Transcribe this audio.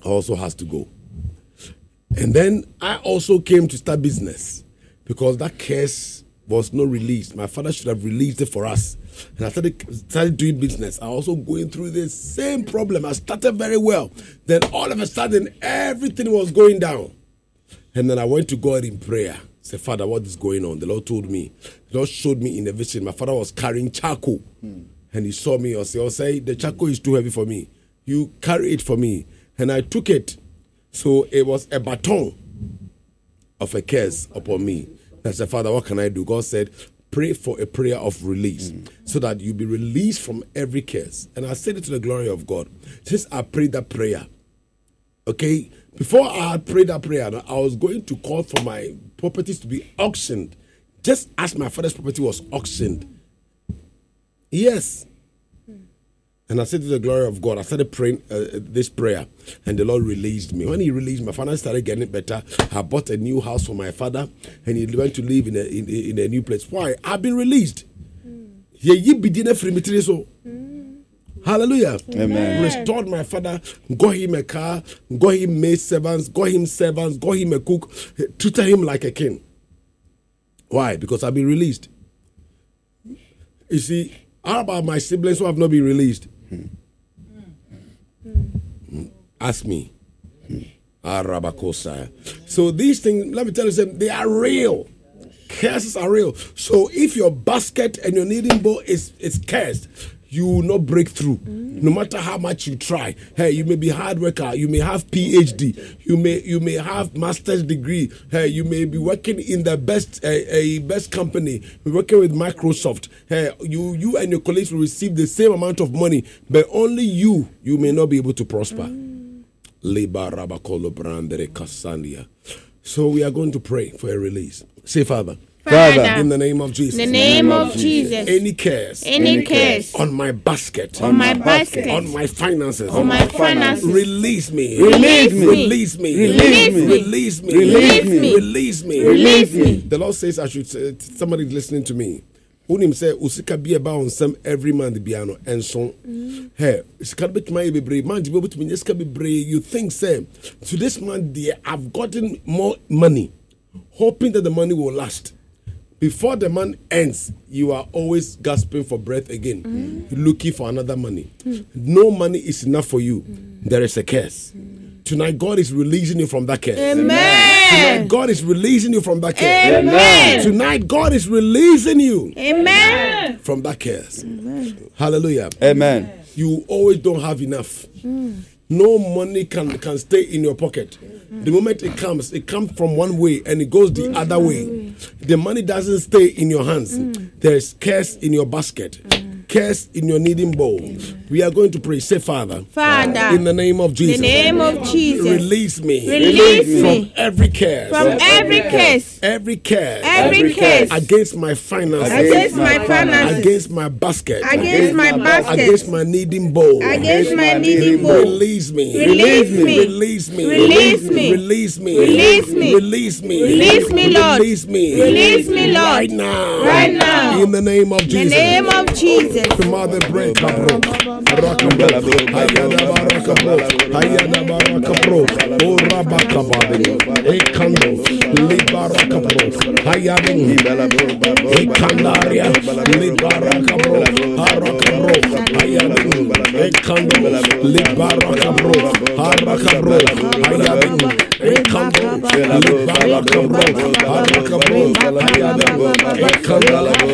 also has to go. And then I also came to start business because that curse was not released. My father should have released it for us. And I started doing business. I also going through the same problem. I started very well. Then all of a sudden, everything was going down. And then I went to God in prayer. I said, Father, what is going on? The Lord told me. The Lord showed me in a vision. My father was carrying charcoal. And he saw me. I said, the charcoal is too heavy for me. You carry it for me. And I took it. So it was a baton of a curse upon me. I said, Father, what can I do? God said, pray for a prayer of release so that you be released from every curse. And I said it to the glory of God. Since I prayed that prayer, okay, before I had prayed that prayer, I was going to call for my properties to be auctioned, just as my father's property was auctioned. Yes. And I said to the glory of God, I started praying this prayer, and the Lord released me. When he released me, my father started getting better. I bought a new house for my father, and he went to live in a new place. Why? I've been released. Hallelujah. Amen. Restored my father, got him a car, got him maid servants, got him servants, got him a cook, treated him like a king. Why? Because I've been released. You see, how about my siblings who have not been released? Ask me. So these things, let me tell you something, they are real. Curses are real. So if your basket and your kneading bowl is cursed, you will not break through. No matter how much you try. Hey, you may be hard worker, you may have PhD, you may have master's degree, hey, you may be working in the best company, working with Microsoft. Hey, you and your colleagues will receive the same amount of money, but only you may not be able to prosper. So we are going to pray for a release. Say, Father, in the name of Jesus. In the name of Jesus. Any curse on my basket, on my basket, on my finances, on my finances, release me, release me, release me, release me, release me, release me, release me, release me. The Lord says I should say, somebody listening to me. Unim say usika be about on some every month piano and so hey usika bit my be man be able to me be you think say to this man dear I've gotten more money hoping that the money will last. Before the month ends, you are always gasping for breath again, looking for another money. No money is enough for you. There is a curse. Tonight, God is releasing you from that curse. Amen. Tonight, God is releasing you from that curse. Amen. Tonight, God is releasing you from that curse. Amen. Hallelujah. Amen. You always don't have enough. No money can stay in your pocket. The moment it comes from one way and it goes the other way. The money doesn't stay in your hands. There's curse in your basket. Curse in your kneading bowl. We are going to pray. Say, Father, in the name of Jesus, release me, from every curse, every curse against my finances, against my basket, against my kneading bowl, release me, release me, release me, release me, release me, release me, release me, release me, Lord, release me, right now, in the name of Jesus, Mother break kabro, rakabro, hayada barakabro, o rabakabade, ekando, libarakabro, hayadin, ekandaria, libarakabro, harakabro, hayadin, ekando, libarakabro, harakabro, hayadin, ekando, libarakabro, harakabro, hayadin, ekando.